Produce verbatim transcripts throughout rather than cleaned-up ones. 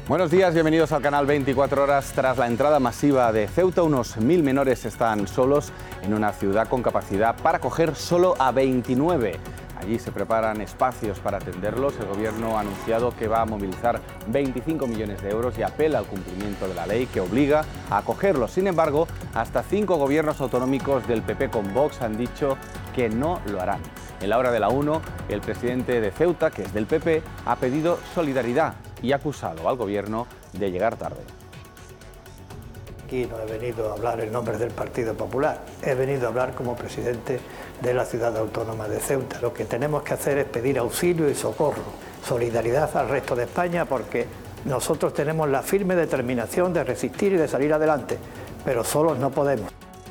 Buenos días, bienvenidos al canal veinticuatro horas. Tras la entrada masiva de Ceuta, unos mil menores están solos en una ciudad con capacidad para acoger solo a veintinueve. Allí se preparan espacios para atenderlos. El gobierno ha anunciado que va a movilizar veinticinco millones de euros y apela al cumplimiento de la ley que obliga a acogerlos. Sin embargo, hasta cinco gobiernos autonómicos del P P con Vox han dicho que no lo harán. En la hora de la una, el presidente de Ceuta, que es del P P, ha pedido solidaridad y ha acusado al gobierno de llegar tarde. Aquí no he venido a hablar en nombre del Partido Popular, he venido a hablar como presidente de la ciudad autónoma de Ceuta. Lo que tenemos que hacer es pedir auxilio y socorro, solidaridad al resto de España, porque nosotros tenemos la firme determinación de resistir y de salir adelante, pero solos no podemos.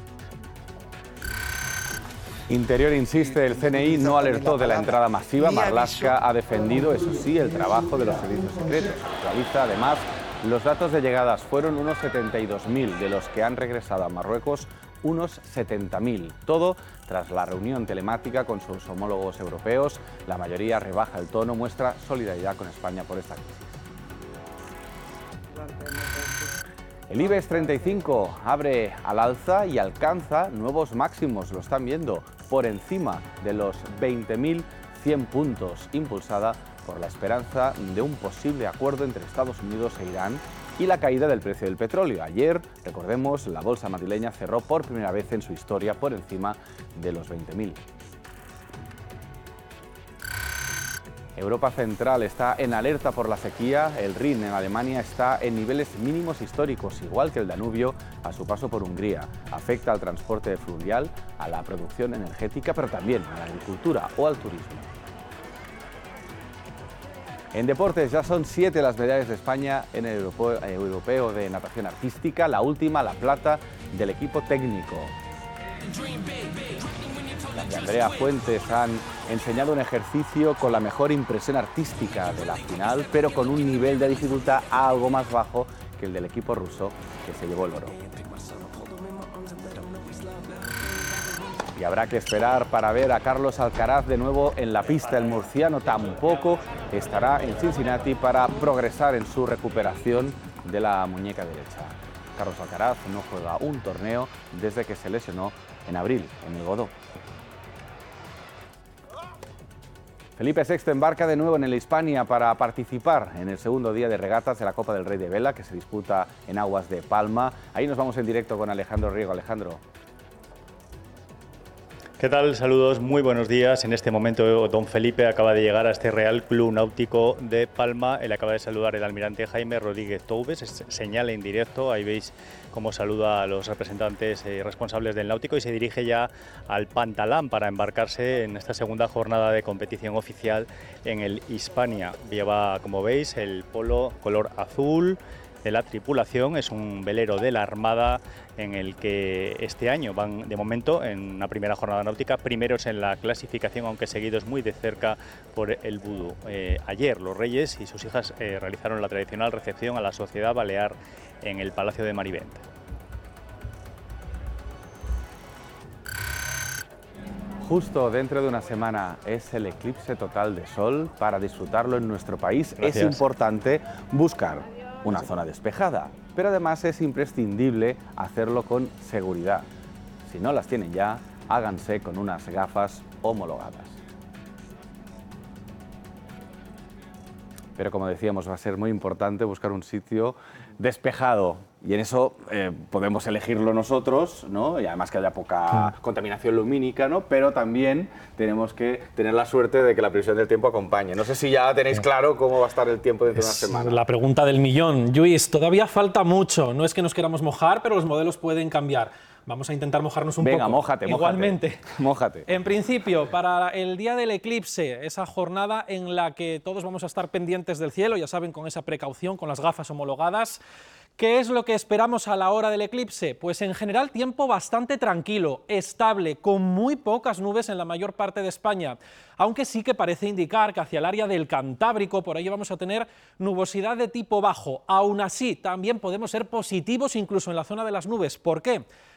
Interior insiste, el C N I no alertó de la entrada masiva. Marlaska ha defendido, eso sí, el trabajo de los servicios secretos. Actualiza además los datos de llegadas. Fueron unos setenta y dos mil, de los que han regresado a Marruecos unos setenta mil. Todo tras la reunión telemática con sus homólogos europeos. La mayoría rebaja el tono, muestra solidaridad con España por esta crisis. El IBEX treinta y cinco abre al alza y alcanza nuevos máximos, lo están viendo, por encima de los veinte mil cien puntos, impulsada por la esperanza de un posible acuerdo entre Estados Unidos e Irán y la caída del precio del petróleo. Ayer, recordemos, la bolsa madrileña cerró por primera vez en su historia por encima de los veinte mil. Europa Central está en alerta por la sequía. El Rin en Alemania está en niveles mínimos históricos, igual que el Danubio a su paso por Hungría. Afecta al transporte fluvial, a la producción energética, pero también a la agricultura o al turismo. En deportes ya son siete las medallas de España en el Europeo de Natación Artística, la última, la plata, del equipo técnico. Las de Andrea Fuentes han enseñado un ejercicio con la mejor impresión artística de la final, pero con un nivel de dificultad algo más bajo que el del equipo ruso, que se llevó el oro. Y habrá que esperar para ver a Carlos Alcaraz de nuevo en la pista. El murciano tampoco estará en Cincinnati para progresar en su recuperación de la muñeca derecha. Carlos Alcaraz no juega un torneo desde que se lesionó en abril en el Godó. Felipe sexto embarca de nuevo en el Hispania para participar en el segundo día de regatas de la Copa del Rey de Vela, que se disputa en aguas de Palma. Ahí nos vamos en directo con Alejandro Riego. Alejandro. ¿Qué tal? Saludos, muy buenos días. En este momento don Felipe acaba de llegar a este Real Club Náutico de Palma. Él acaba de saludar el almirante Jaime Rodríguez Toubes, señala en directo, ahí veis cómo saluda a los representantes y responsables del Náutico y se dirige ya al Pantalán para embarcarse en esta segunda jornada de competición oficial en el Hispania. Lleva, como veis, el polo color azul de la tripulación, es un velero de la Armada en el que este año van de momento en una primera jornada náutica primeros en la clasificación, aunque seguidos muy de cerca por el vudú. Eh, ayer los Reyes y sus hijas eh, realizaron la tradicional recepción a la Sociedad Balear en el Palacio de Marivent. Justo dentro de una semana es el eclipse total de sol. Para disfrutarlo en nuestro país Gracias. Es importante buscar una zona despejada, pero además es imprescindible hacerlo con seguridad. Si no las tienen ya, háganse con unas gafas homologadas. Pero como decíamos, va a ser muy importante buscar un sitio despejado y en eso eh, podemos elegirlo nosotros, ¿no? Y además que haya poca contaminación lumínica, ¿no? Pero también tenemos que tener la suerte de que la previsión del tiempo acompañe. No sé si ya tenéis claro cómo va a estar el tiempo dentro de una semana. La pregunta del millón. Luis, todavía falta mucho. No es que nos queramos mojar, pero los modelos pueden cambiar. Vamos a intentar mojarnos un Venga, poco. Venga, mójate, Igualmente. Mójate. En principio, para el día del eclipse, esa jornada en la que todos vamos a estar pendientes del cielo, ya saben, con esa precaución, con las gafas homologadas. ¿Qué es lo que esperamos a la hora del eclipse? Pues en general tiempo bastante tranquilo, estable, con muy pocas nubes en la mayor parte de España, aunque sí que parece indicar que hacia el área del Cantábrico, por ahí vamos a tener nubosidad de tipo bajo. Aún así, también podemos ser positivos incluso en la zona de las nubes. ¿Por qué?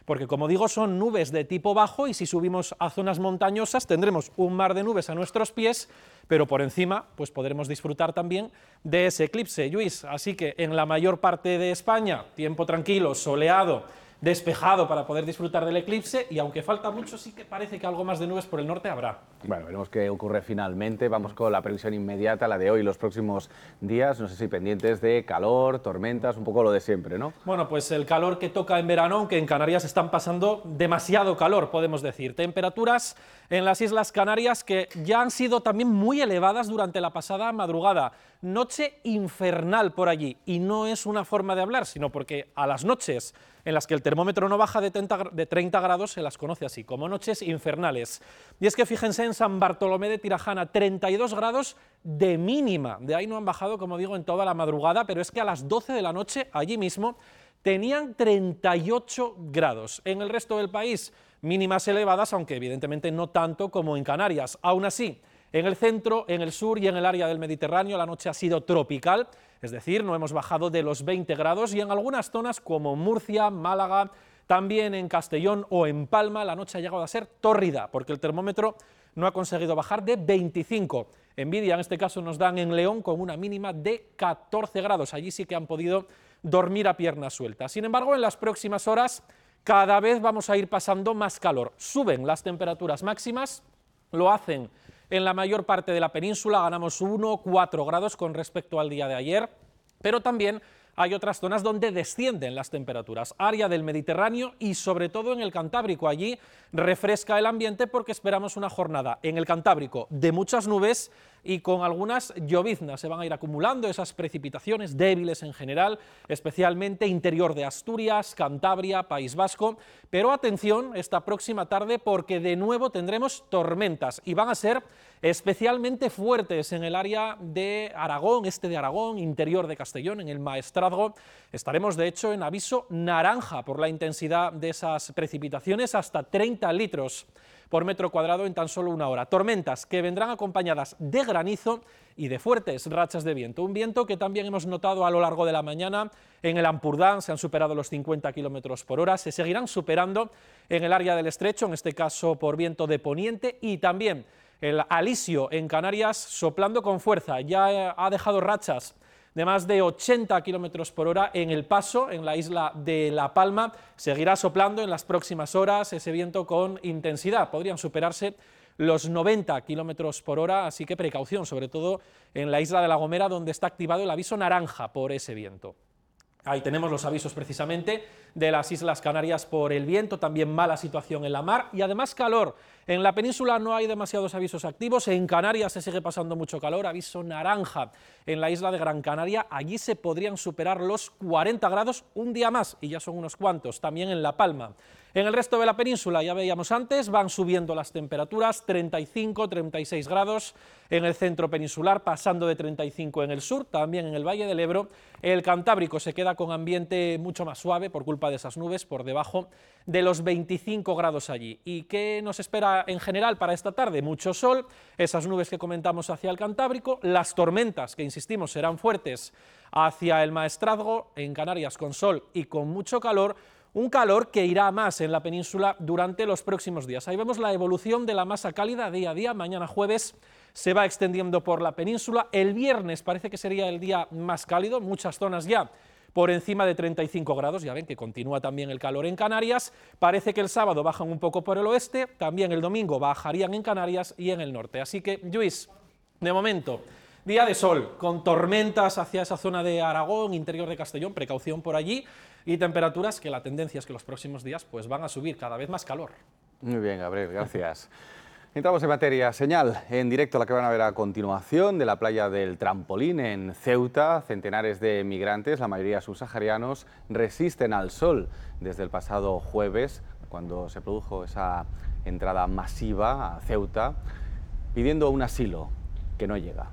porque como digo son nubes de tipo bajo y si subimos a zonas montañosas tendremos un mar de nubes a nuestros pies, pero por encima pues podremos disfrutar también de ese eclipse, Lluís. Así que en la mayor parte de España, tiempo tranquilo, soleado, despejado para poder disfrutar del eclipse, y aunque falta mucho, sí que parece que algo más de nubes por el norte habrá. Bueno, veremos qué ocurre finalmente. Vamos con la previsión inmediata, la de hoy y los próximos días. No sé si pendientes de calor, tormentas, un poco lo de siempre, ¿no? Bueno, pues el calor que toca en verano, aunque en Canarias están pasando demasiado calor, podemos decir. Temperaturas en las Islas Canarias que ya han sido también muy elevadas durante la pasada madrugada. Noche infernal por allí, y no es una forma de hablar, sino porque a las noches en las que el termómetro no baja de treinta grados se las conoce así, como noches infernales. Y es que fíjense en San Bartolomé de Tirajana, treinta y dos grados de mínima, de ahí no han bajado, como digo, en toda la madrugada, pero es que a las doce de la noche, allí mismo, tenían treinta y ocho grados. En el resto del país, mínimas elevadas, aunque evidentemente no tanto como en Canarias. Aún así, en el centro, en el sur y en el área del Mediterráneo la noche ha sido tropical, es decir, no hemos bajado de los veinte grados, y en algunas zonas como Murcia, Málaga, también en Castellón o en Palma la noche ha llegado a ser tórrida, porque el termómetro no ha conseguido bajar de veinticinco. Envidia en este caso nos dan en León con una mínima de catorce grados, allí sí que han podido dormir a piernas sueltas. Sin embargo, en las próximas horas cada vez vamos a ir pasando más calor, suben las temperaturas máximas, lo hacen en la mayor parte de la península, ganamos uno a cuatro grados con respecto al día de ayer, pero también hay otras zonas donde descienden las temperaturas, área del Mediterráneo y sobre todo en el Cantábrico. Allí refresca el ambiente porque esperamos una jornada en el Cantábrico de muchas nubes y con algunas lloviznas. Se van a ir acumulando esas precipitaciones débiles en general, especialmente interior de Asturias, Cantabria, País Vasco. Pero atención esta próxima tarde porque de nuevo tendremos tormentas y van a ser especialmente fuertes en el área de Aragón, este de Aragón, interior de Castellón, en el Maestrazgo. Estaremos de hecho en aviso naranja por la intensidad de esas precipitaciones, hasta treinta litros por metro cuadrado en tan solo una hora. Tormentas que vendrán acompañadas de granizo y de fuertes rachas de viento. Un viento que también hemos notado a lo largo de la mañana en el Ampurdán, se han superado los cincuenta kilómetros por hora, se seguirán superando en el área del Estrecho, en este caso por viento de poniente, y también el alisio en Canarias soplando con fuerza, ya ha dejado rachas de más de ochenta kilómetros por hora en El Paso, en la isla de La Palma. Seguirá soplando en las próximas horas ese viento con intensidad, podrían superarse los noventa kilómetros por hora, así que precaución, sobre todo en la isla de La Gomera, donde está activado el aviso naranja por ese viento. Ahí tenemos los avisos precisamente de las Islas Canarias por el viento, también mala situación en la mar y además calor. En la península no hay demasiados avisos activos, en Canarias se sigue pasando mucho calor, aviso naranja en la isla de Gran Canaria, allí se podrían superar los cuarenta grados un día más y ya son unos cuantos, también en La Palma. En el resto de la península, ya veíamos antes, van subiendo las temperaturas, treinta y cinco, treinta y seis grados en el centro peninsular, pasando de treinta y cinco en el sur, también en el Valle del Ebro. El Cantábrico se queda con ambiente mucho más suave por culpa de esas nubes, por debajo de los veinticinco grados allí. ¿Y qué nos espera en general para esta tarde? Mucho sol, esas nubes que comentamos hacia el Cantábrico, las tormentas, que insistimos serán fuertes hacia el Maestrazgo, en Canarias con sol y con mucho calor, un calor que irá más en la península durante los próximos días. Ahí vemos la evolución de la masa cálida día a día. Mañana jueves se va extendiendo por la península. El viernes parece que sería el día más cálido, muchas zonas ya por encima de treinta y cinco grados, ya ven que continúa también el calor en Canarias. Parece que el sábado bajan un poco por el oeste, también el domingo bajarían en Canarias y en el norte. Así que, Lluís, de momento, día de sol, con tormentas hacia esa zona de Aragón, interior de Castellón, precaución por allí, y temperaturas que la tendencia es que los próximos días pues, van a subir, cada vez más calor. Muy bien, Gabriel, gracias. Entramos en materia. Señal en directo la que van a ver a continuación de la playa del Trampolín en Ceuta. Centenares de migrantes, la mayoría subsaharianos, resisten al sol desde el pasado jueves, cuando se produjo esa entrada masiva a Ceuta, pidiendo un asilo que no llega.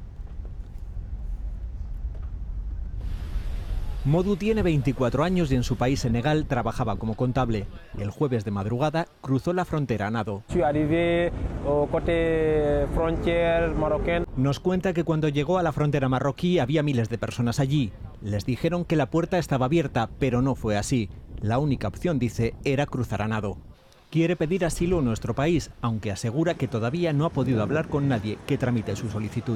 Modu tiene veinticuatro años y en su país, Senegal, trabajaba como contable. El jueves de madrugada cruzó la frontera a nado. Nos cuenta que cuando llegó a la frontera marroquí había miles de personas allí. Les dijeron que la puerta estaba abierta, pero no fue así. La única opción, dice, era cruzar a nado. Quiere pedir asilo en nuestro país, aunque asegura que todavía no ha podido hablar con nadie que tramite su solicitud.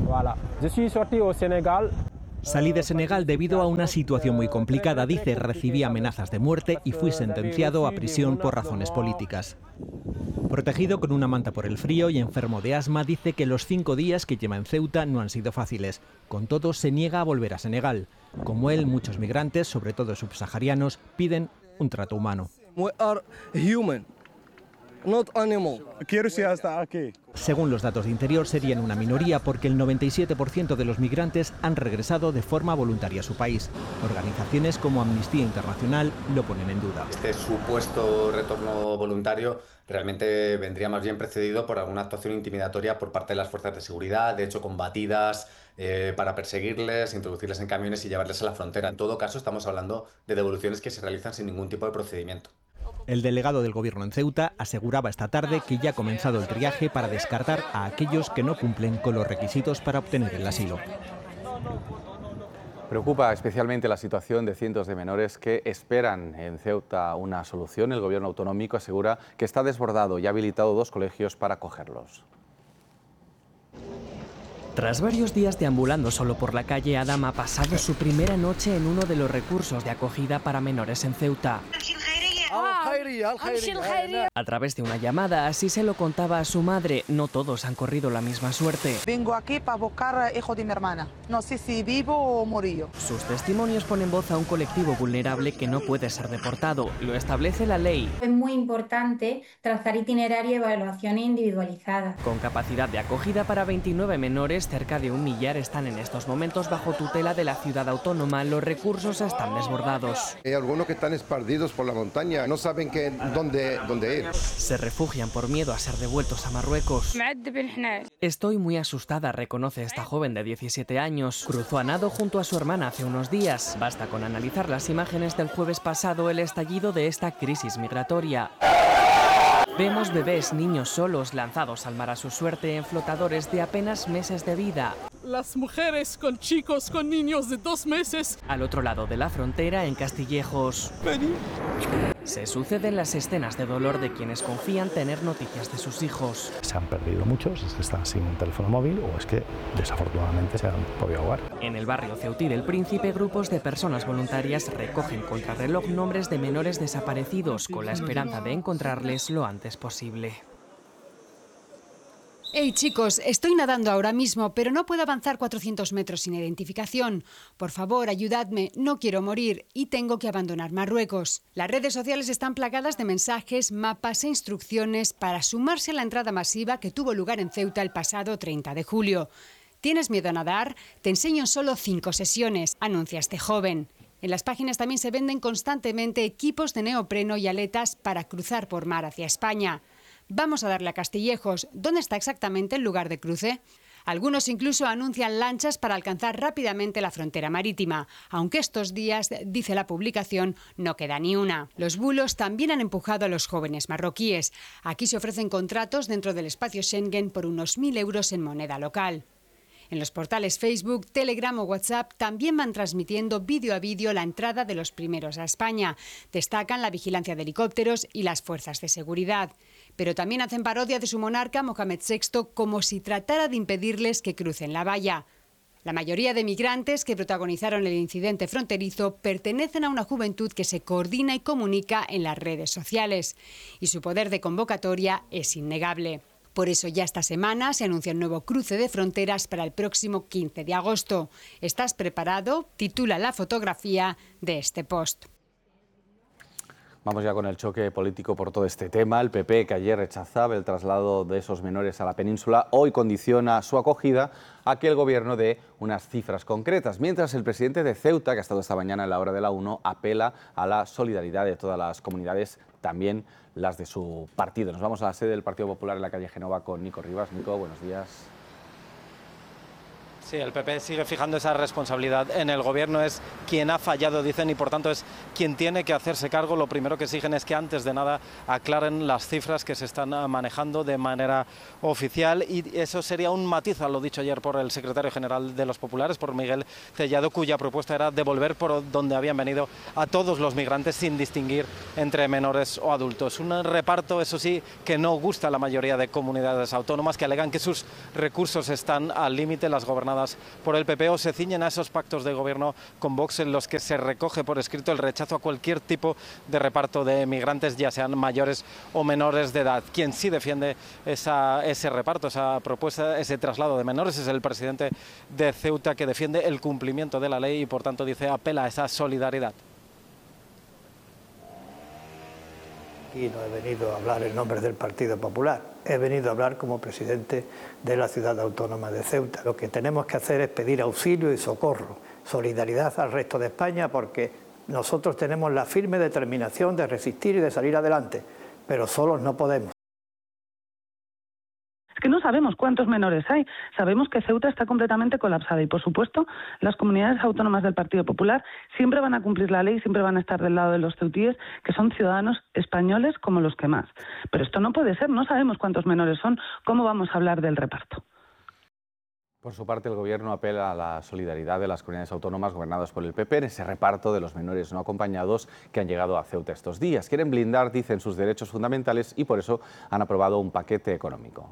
Salí de Senegal debido a una situación muy complicada, dice, recibí amenazas de muerte y fui sentenciado a prisión por razones políticas. Protegido con una manta por el frío y enfermo de asma, dice que los cinco días que lleva en Ceuta no han sido fáciles. Con todo, se niega a volver a Senegal. Como él, muchos migrantes, sobre todo subsaharianos, piden un trato humano. We are human, not animal. Quiero ir hasta aquí. Según los datos de Interior, serían una minoría porque el noventa y siete por ciento de los migrantes han regresado de forma voluntaria a su país. Organizaciones como Amnistía Internacional lo ponen en duda. Este supuesto retorno voluntario realmente vendría más bien precedido por alguna actuación intimidatoria por parte de las fuerzas de seguridad, de hecho combatidas, eh, para perseguirles, introducirles en camiones y llevarles a la frontera. En todo caso, estamos hablando de devoluciones que se realizan sin ningún tipo de procedimiento. El delegado del Gobierno en Ceuta aseguraba esta tarde que ya ha comenzado el triaje para descartar a aquellos que no cumplen con los requisitos para obtener el asilo. Preocupa especialmente la situación de cientos de menores que esperan en Ceuta una solución. El Gobierno autonómico asegura que está desbordado y ha habilitado dos colegios para acogerlos. Tras varios días deambulando solo por la calle, Adam ha pasado su primera noche en uno de los recursos de acogida para menores en Ceuta. A través de una llamada, así se lo contaba a su madre. No todos han corrido la misma suerte. Vengo aquí para buscar hijo de mi hermana. No sé si vivo o morí. Sus testimonios ponen voz a un colectivo vulnerable que no puede ser deportado. Lo establece la ley. Es muy importante trazar itinerario y evaluaciones individualizadas. Con capacidad de acogida para veintinueve menores, cerca de un millar están en estos momentos bajo tutela de la ciudad autónoma. Los recursos están desbordados. Hay algunos que están esparcidos por la montaña, no saben que, dónde, dónde ir. Se refugian por miedo a ser devueltos a Marruecos. Estoy muy asustada, reconoce esta joven de diecisiete años. Cruzó a nado junto a su hermana hace unos días. Basta con analizar las imágenes del jueves pasado, el estallido de esta crisis migratoria. Vemos bebés, niños solos, lanzados al mar a su suerte en flotadores de apenas meses de vida. Las mujeres con chicos, con niños de dos meses. Al otro lado de la frontera, en Castillejos, Vení. se suceden las escenas de dolor de quienes confían tener noticias de sus hijos. Se han perdido muchos, es que están sin un teléfono móvil o es que desafortunadamente se han podido ahogar. En el barrio Ceutí del Príncipe, grupos de personas voluntarias recogen contrarreloj nombres de menores desaparecidos con la esperanza de encontrarles lo antes posible. Hey chicos, estoy nadando ahora mismo, pero no puedo avanzar cuatrocientos metros sin identificación. Por favor, ayudadme, no quiero morir y tengo que abandonar Marruecos. Las redes sociales están plagadas de mensajes, mapas e instrucciones para sumarse a la entrada masiva que tuvo lugar en Ceuta el pasado treinta de julio. ¿Tienes miedo a nadar? Te enseño en solo cinco sesiones, anuncia este joven. En las páginas también se venden constantemente equipos de neopreno y aletas para cruzar por mar hacia España. Vamos a darle a Castillejos. ¿Dónde está exactamente el lugar de cruce? Algunos incluso anuncian lanchas para alcanzar rápidamente la frontera marítima, aunque estos días, dice la publicación, no queda ni una. Los bulos también han empujado a los jóvenes marroquíes. Aquí se ofrecen contratos dentro del espacio Schengen por unos mil euros en moneda local. En los portales Facebook, Telegram o WhatsApp también van transmitiendo vídeo a vídeo la entrada de los primeros a España. Destacan la vigilancia de helicópteros y las fuerzas de seguridad. Pero también hacen parodia de su monarca Mohamed sexto como si tratara de impedirles que crucen la valla. La mayoría de migrantes que protagonizaron el incidente fronterizo pertenecen a una juventud que se coordina y comunica en las redes sociales. Y su poder de convocatoria es innegable. Por eso ya esta semana se anuncia un nuevo cruce de fronteras para el próximo quince de agosto. ¿Estás preparado? Titula la fotografía de este post. Vamos ya con el choque político por todo este tema. El P P, que ayer rechazaba el traslado de esos menores a la península, hoy condiciona su acogida a que el Gobierno dé unas cifras concretas, mientras el presidente de Ceuta, que ha estado esta mañana en la hora de la uno, apela a la solidaridad de todas las comunidades, también las de su partido. Nos vamos a la sede del Partido Popular en la calle Génova con Nico Rivas. Nico, buenos días. Sí, el P P sigue fijando esa responsabilidad en el Gobierno, es quien ha fallado, dicen, y por tanto es quien tiene que hacerse cargo. Lo primero que exigen es que antes de nada aclaren las cifras que se están manejando de manera oficial, y eso sería un matiz a lo dicho ayer por el secretario general de los Populares, por Miguel Tellado, cuya propuesta era devolver por donde habían venido a todos los migrantes sin distinguir entre menores o adultos. Un reparto, eso sí, que no gusta a la mayoría de comunidades autónomas, que alegan que sus recursos están al límite. Las gobernadas por el P P o se ciñen a esos pactos de gobierno con Vox en los que se recoge por escrito el rechazo a cualquier tipo de reparto de migrantes, ya sean mayores o menores de edad. Quien sí defiende esa, ese reparto, esa propuesta, ese traslado de menores, es el presidente de Ceuta, que defiende el cumplimiento de la ley y por tanto dice apela a esa solidaridad. Aquí no he venido a hablar en nombre del Partido Popular, he venido a hablar como presidente de la ciudad autónoma de Ceuta. Lo que tenemos que hacer es pedir auxilio y socorro, solidaridad al resto de España, porque nosotros tenemos la firme determinación de resistir y de salir adelante, pero solos no podemos. Es que no sabemos cuántos menores hay. Sabemos que Ceuta está completamente colapsada y, por supuesto, las comunidades autónomas del Partido Popular siempre van a cumplir la ley, siempre van a estar del lado de los ceutíes, que son ciudadanos españoles como los que más. Pero esto no puede ser, no sabemos cuántos menores son, ¿cómo vamos a hablar del reparto? Por su parte, el Gobierno apela a la solidaridad de las comunidades autónomas gobernadas por el P P en ese reparto de los menores no acompañados que han llegado a Ceuta estos días. Quieren blindar, dicen, sus derechos fundamentales y por eso han aprobado un paquete económico.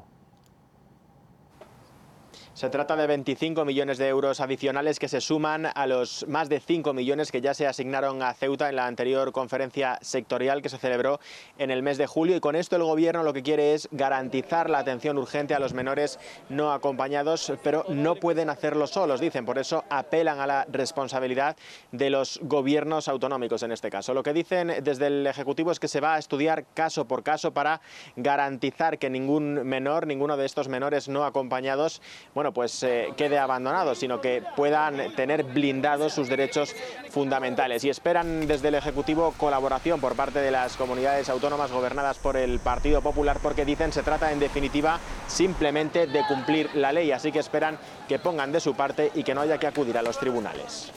Se trata de veinticinco millones de euros adicionales que se suman a los más de cinco millones que ya se asignaron a Ceuta en la anterior conferencia sectorial que se celebró en el mes de julio. Y con esto el Gobierno lo que quiere es garantizar la atención urgente a los menores no acompañados, pero no pueden hacerlo solos, dicen. Por eso apelan a la responsabilidad de los gobiernos autonómicos en este caso. Lo que dicen desde el Ejecutivo es que se va a estudiar caso por caso para garantizar que ningún menor, ninguno de estos menores no acompañados, bueno, pues eh, quede abandonado, sino que puedan tener blindados sus derechos fundamentales. Y esperan desde el Ejecutivo colaboración por parte de las comunidades autónomas gobernadas por el Partido Popular, porque dicen se trata en definitiva simplemente de cumplir la ley. Así que esperan que pongan de su parte y que no haya que acudir a los tribunales.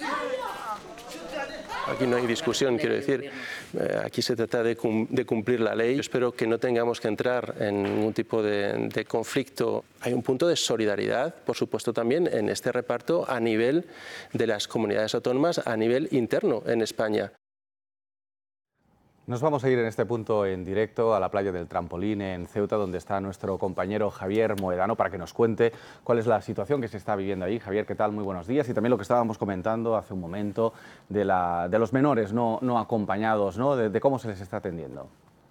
Aquí no hay discusión, quiero decir, eh, aquí se trata de, cum de cumplir la ley. Yo espero que no tengamos que entrar en ningún tipo de, de conflicto. Hay un punto de solidaridad, por supuesto, también en este reparto a nivel de las comunidades autónomas, a nivel interno en España. Nos vamos a ir en este punto en directo a la playa del Trampolín en Ceuta, donde está nuestro compañero Javier Moedano para que nos cuente cuál es la situación que se está viviendo ahí. Javier, ¿qué tal? Muy buenos días. Y también lo que estábamos comentando hace un momento de, la, de los menores no, no acompañados, ¿no? De, de cómo se les está atendiendo.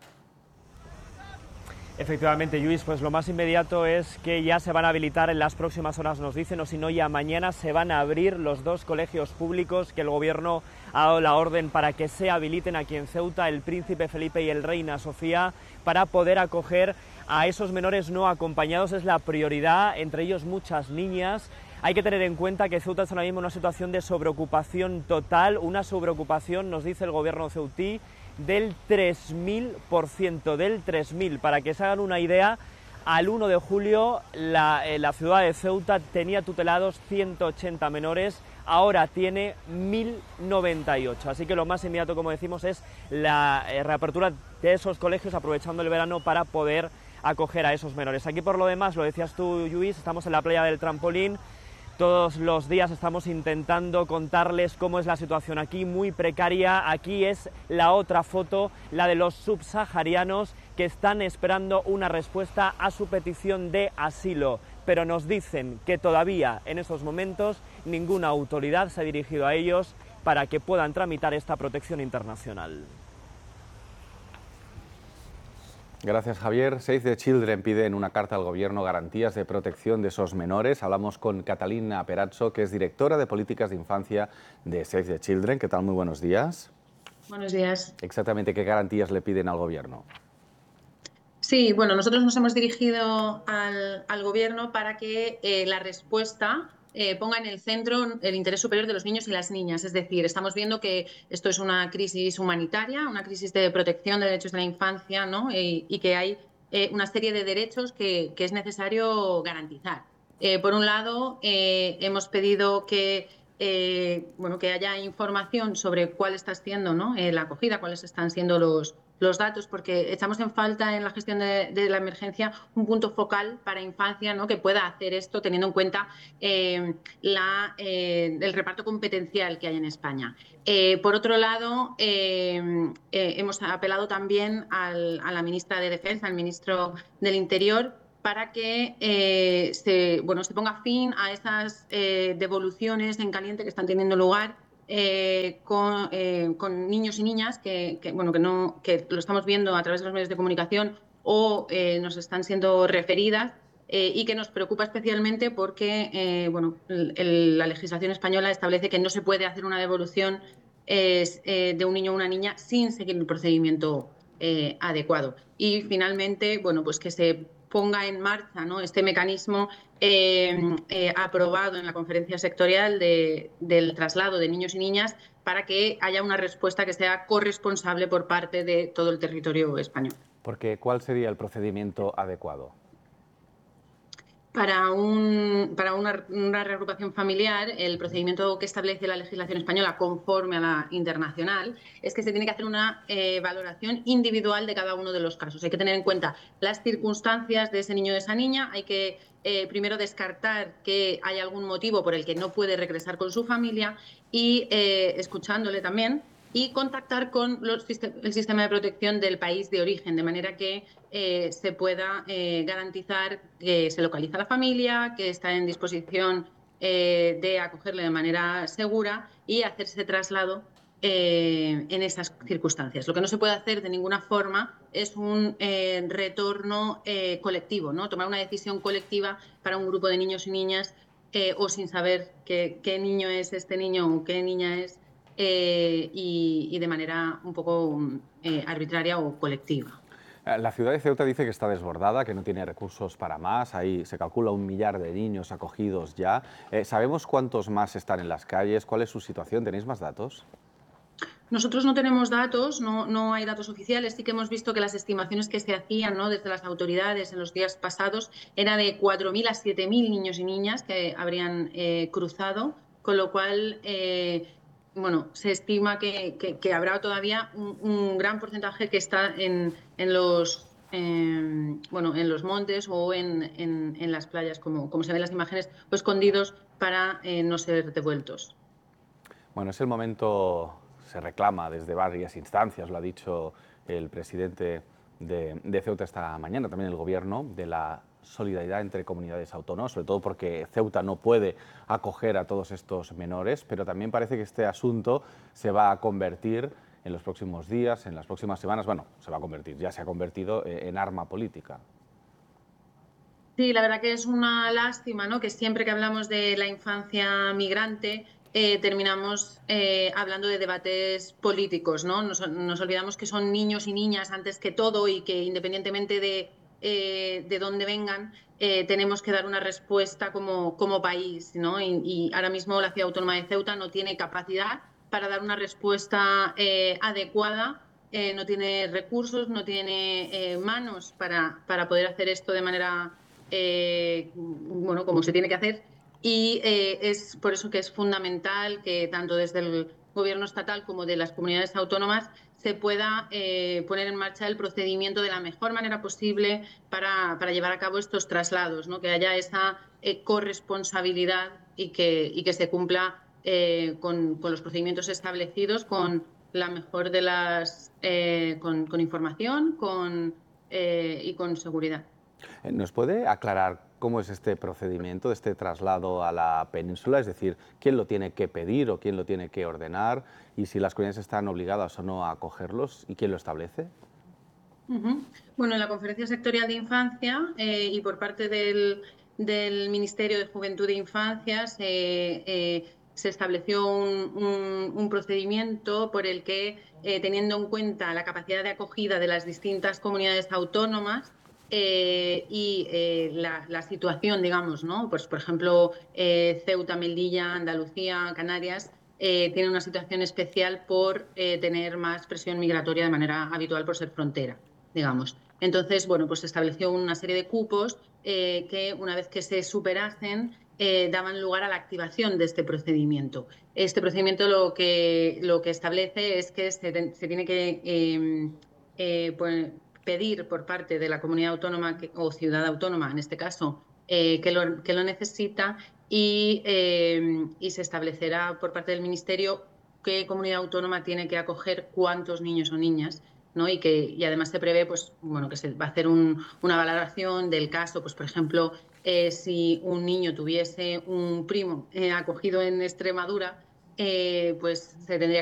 Efectivamente, Luis, pues lo más inmediato es que ya se van a habilitar en las próximas horas, nos dicen, o si no ya mañana se van a abrir los dos colegios públicos que el Gobierno ha dado la orden para que se habiliten aquí en Ceuta, el Príncipe Felipe y el Reina Sofía, para poder acoger a esos menores no acompañados. Es la prioridad, entre ellos muchas niñas. Hay que tener en cuenta que Ceuta es ahora mismo una situación de sobreocupación total, una sobreocupación, nos dice el Gobierno ceutí, del tres mil por ciento, del tres mil. Para que se hagan una idea, al uno de julio la, eh, la ciudad de Ceuta tenía tutelados ciento ochenta menores, ahora tiene mil noventa y ocho. Así que lo más inmediato, como decimos, es la eh, reapertura de esos colegios, aprovechando el verano para poder acoger a esos menores. Aquí, por lo demás, lo decías tú, Luis, estamos en la playa del Trampolín. Todos los días estamos intentando contarles cómo es la situación aquí, muy precaria. Aquí es la otra foto, la de los subsaharianos que están esperando una respuesta a su petición de asilo. Pero nos dicen que todavía en estos momentos ninguna autoridad se ha dirigido a ellos para que puedan tramitar esta protección internacional. Gracias, Javier. Save the Children pide en una carta al Gobierno garantías de protección de esos menores. Hablamos con Catalina Perazzo, que es directora de Políticas de Infancia de Save the Children. ¿Qué tal? Muy buenos días. Buenos días. Exactamente, ¿qué garantías le piden al Gobierno? Sí, bueno, nosotros nos hemos dirigido al, al Gobierno para que eh, la respuesta Eh, ponga en el centro el interés superior de los niños y las niñas. Es decir, estamos viendo que esto es una crisis humanitaria, una crisis de protección de derechos de la infancia, ¿no? y, y que hay eh, una serie de derechos que, que es necesario garantizar. Eh, por un lado, eh, hemos pedido que, eh, bueno, que haya información sobre cuál está siendo, ¿no?, eh, la acogida, cuáles están siendo los, los datos, porque echamos en falta en la gestión de, de la emergencia un punto focal para infancia, ¿no?, que pueda hacer esto teniendo en cuenta eh, la, eh, el reparto competencial que hay en España. Eh, por otro lado, eh, eh, hemos apelado también al, a la ministra de Defensa, al ministro del Interior, para que eh, se, bueno, se ponga fin a esas eh, devoluciones en caliente que están teniendo lugar eh, con, eh, con niños y niñas que, que, bueno, que, no, que lo estamos viendo a través de los medios de comunicación o eh, nos están siendo referidas. Eh, y que nos preocupa especialmente porque eh, bueno, el, el, la legislación española establece que no se puede hacer una devolución eh, eh, de un niño o una niña sin seguir el procedimiento eh, adecuado. Y finalmente, bueno, pues que se ponga en marcha, ¿no?, este mecanismo eh, eh, aprobado en la conferencia sectorial de, del traslado de niños y niñas para que haya una respuesta que sea corresponsable por parte de todo el territorio español. Porque, ¿cuál sería el procedimiento adecuado? Para, un, para una, una reagrupación familiar, el procedimiento que establece la legislación española conforme a la internacional es que se tiene que hacer una eh, valoración individual de cada uno de los casos. Hay que tener en cuenta las circunstancias de ese niño o de esa niña, hay que eh, primero descartar que hay algún motivo por el que no puede regresar con su familia y, eh, escuchándole también, y contactar con los, el sistema de protección del país de origen, de manera que eh, se pueda eh, garantizar que se localiza la familia, que está en disposición eh, de acogerle de manera segura y hacerse traslado eh, en esas circunstancias. Lo que no se puede hacer de ninguna forma es un eh, retorno eh, colectivo, ¿no?, tomar una decisión colectiva para un grupo de niños y niñas eh, o sin saber qué, qué niño es este niño o qué niña es, Eh, y, y de manera un poco eh, arbitraria o colectiva. La ciudad de Ceuta dice que está desbordada, que no tiene recursos para más. Ahí se calcula un millar de niños acogidos ya. Eh, ¿Sabemos cuántos más están en las calles? ¿Cuál es su situación? ¿Tenéis más datos? Nosotros no tenemos datos, no, no hay datos oficiales. Sí que hemos visto que las estimaciones que se hacían, ¿no?, desde las autoridades en los días pasados era de cuatro mil a siete mil niños y niñas que habrían eh, cruzado, con lo cual eh, bueno, se estima que, que, que habrá todavía un, un gran porcentaje que está en, en, los, eh, bueno, en los montes o en, en, en las playas, como, como se ven en las imágenes, o escondidos para eh, no ser devueltos. Bueno, es el momento, se reclama desde varias instancias, lo ha dicho el presidente de, de Ceuta esta mañana, también el gobierno, de la solidaridad entre comunidades autónomas, sobre todo porque Ceuta no puede acoger a todos estos menores, pero también parece que este asunto se va a convertir en los próximos días, en las próximas semanas, bueno, se va a convertir, ya se ha convertido en arma política. Sí, la verdad que es una lástima, ¿no?, que siempre que hablamos de la infancia migrante eh, terminamos eh, hablando de debates políticos, ¿no? Nos, nos olvidamos que son niños y niñas antes que todo y que independientemente de Eh, de dónde vengan, eh, tenemos que dar una respuesta como, como país, ¿no? Y, y ahora mismo la Ciudad Autónoma de Ceuta no tiene capacidad para dar una respuesta eh, adecuada, eh, no tiene recursos, no tiene eh, manos para, para poder hacer esto de manera, eh, bueno, como se tiene que hacer. Y eh, es por eso que es fundamental que tanto desde el Gobierno estatal como de las comunidades autónomas se pueda eh, poner en marcha el procedimiento de la mejor manera posible para, para llevar a cabo estos traslados, ¿no?, que haya esa eh, corresponsabilidad y que, y que se cumpla eh, con, con los procedimientos establecidos, con la mejor de las, eh, con, con información con, eh, y con seguridad. ¿Nos puede aclarar cómo es este procedimiento, este traslado a la península? Es decir, ¿quién lo tiene que pedir o quién lo tiene que ordenar? Y si las comunidades están obligadas o no a acogerlos, ¿y quién lo establece? Uh-huh. Bueno, en la Conferencia Sectorial de Infancia eh, y por parte del, del Ministerio de Juventud e Infancia se, eh, se estableció un, un, un procedimiento por el que, eh, teniendo en cuenta la capacidad de acogida de las distintas comunidades autónomas, Eh, y eh, la, la situación, digamos, ¿no? Pues, por ejemplo, eh, Ceuta, Melilla, Andalucía, Canarias, eh, tienen una situación especial por eh, tener más presión migratoria de manera habitual por ser frontera, digamos. Entonces, bueno, pues se estableció una serie de cupos eh, que una vez que se superasen, eh, daban lugar a la activación de este procedimiento. Este procedimiento lo que, lo que establece es que se, se tiene que eh, eh, pues, pedir por parte de la comunidad autónoma que, o ciudad autónoma, en este caso, eh, que, lo, que lo necesita y, eh, y se establecerá por parte del Ministerio qué comunidad autónoma tiene que acoger cuántos niños o niñas, ¿no? Y, que, y además se prevé pues, bueno, que se va a hacer un, una valoración del caso, pues, por ejemplo, eh, si un niño tuviese un primo eh, acogido en Extremadura, eh, pues se tendría